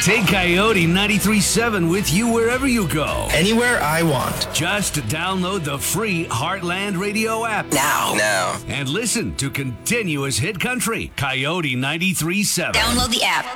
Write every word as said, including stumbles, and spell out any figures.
Take Coyote ninety-three point seven with you wherever you go. Anywhere I want. Just download the free Heartland Radio app now. Now. And listen to continuous hit country. Coyote ninety-three point seven. Download the app.